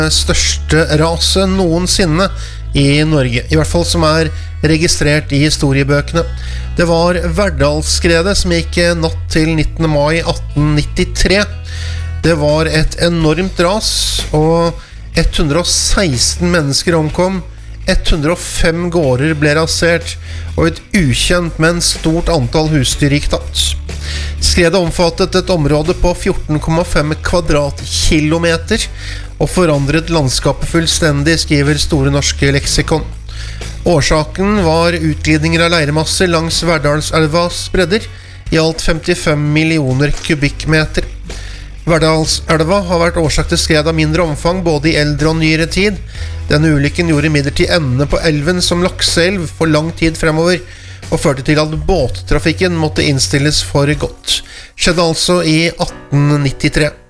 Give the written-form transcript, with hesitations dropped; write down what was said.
største raset noensinne i Norge, i hvert fall som registrert i historiebøkene. Det var Verdalsskredet som gikk natt til 19. mai 1893. Det var et enormt ras, og 116 mennesker omkom, 105 gårder ble rasert, og et ukjent, men stort antall husdyr gikk tapt. Skredet omfattet et område på 14,5 kvadratkilometer og forandret landskapet fullstendig, skriver Store norske leksikon. Årsaken var utglidninger av leiremasser langs Verdalselvas bredder, i alt 55 millioner kubikkmeter. Verdalselva har vært årsak til skred av mindre omfang, både i eldre og nyere tid. Denne ulykken gjorde imidlertid endene på elven som lakseelv for lang tid fremover, og førte til at båttrafikken måtte innstilles for godt. Skjedde altså i 1893.